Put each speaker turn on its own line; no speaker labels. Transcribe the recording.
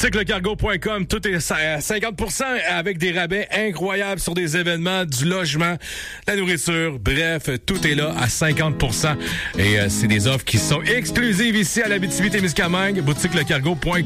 BoutiqueLeCargo.com, tout est à 50% avec des rabais incroyables sur des événements, du logement, la nourriture, bref, tout est là à 50%. Et c'est des offres qui sont exclusives ici à l'Abitibi-Témiscamingue, BoutiqueLeCargo.com.